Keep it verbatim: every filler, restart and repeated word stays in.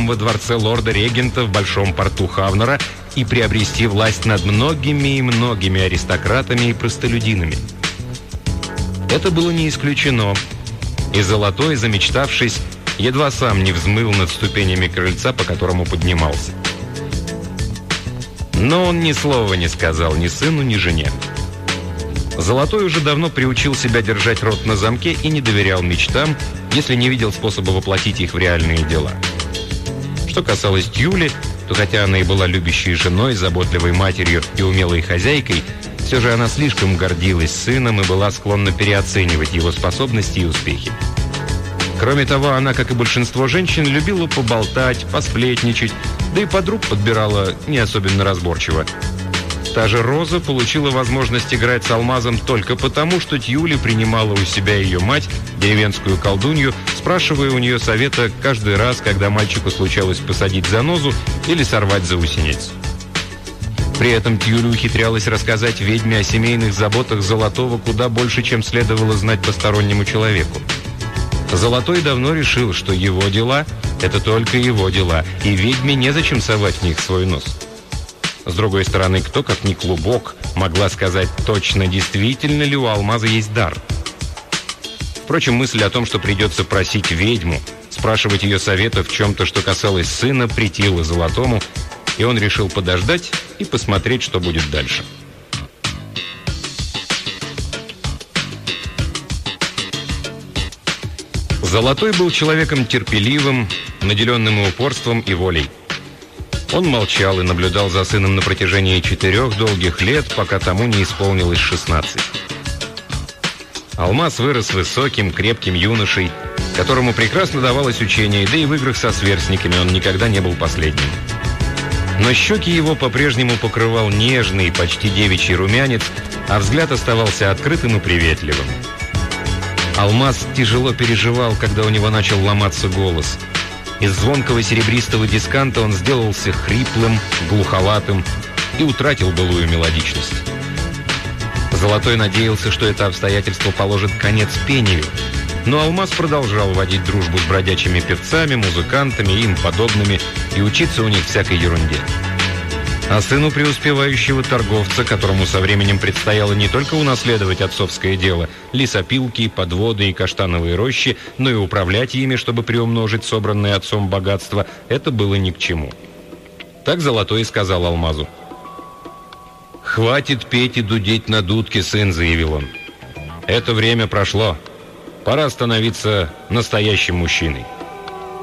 дом во дворце лорда-регента в большом порту Хавнера и приобрести власть над многими и многими аристократами и простолюдинами. Это было не исключено, и Золотой, замечтавшись, едва сам не взмыл над ступенями крыльца, по которому поднимался. Но он ни слова не сказал ни сыну, ни жене. Золотой уже давно приучил себя держать рот на замке и не доверял мечтам, если не видел способа воплотить их в реальные дела. Что касалось Тьюли, то хотя она и была любящей женой, заботливой матерью и умелой хозяйкой, все же она слишком гордилась сыном и была склонна переоценивать его способности и успехи. Кроме того, она, как и большинство женщин, любила поболтать, посплетничать, да и подруг подбирала не особенно разборчиво. Та же Роза получила возможность играть с Алмазом только потому, что Тьюли принимала у себя ее мать, деревенскую колдунью, спрашивая у нее совета каждый раз, когда мальчику случалось посадить занозу или сорвать заусенец. При этом Тьюли ухитрялась рассказать ведьме о семейных заботах Золотого куда больше, чем следовало знать постороннему человеку. Золотой давно решил, что его дела – это только его дела, и ведьме незачем совать в них свой нос. С другой стороны, кто, как ни Клубок, могла сказать точно, действительно ли у Алмаза есть дар? Впрочем, мысль о том, что придется просить ведьму, спрашивать ее совета в чем-то, что касалось сына, претила Золотому, и он решил подождать и посмотреть, что будет дальше. Золотой был человеком терпеливым, наделенным и упорством, и волей. Он молчал и наблюдал за сыном на протяжении четырех долгих лет, пока тому не исполнилось шестнадцать. Алмаз вырос высоким, крепким юношей, которому прекрасно давалось учение, да и в играх со сверстниками он никогда не был последним. Но щеки его по-прежнему покрывал нежный, почти девичий румянец, а взгляд оставался открытым и приветливым. Алмаз тяжело переживал, когда у него начал ломаться голос. Из звонкого серебристого дисканта он сделался хриплым, глуховатым и утратил былую мелодичность. Золотой надеялся, что это обстоятельство положит конец пению, но Алмаз продолжал водить дружбу с бродячими певцами, музыкантами и им подобными и учиться у них всякой ерунде. А сыну преуспевающего торговца, которому со временем предстояло не только унаследовать отцовское дело, лесопилки, подводы и каштановые рощи, но и управлять ими, чтобы приумножить собранное отцом богатство, это было ни к чему. Так Золотой и сказал Алмазу. «Хватит петь и дудеть на дудке, сын», — заявил он. «Это время прошло. Пора становиться настоящим мужчиной».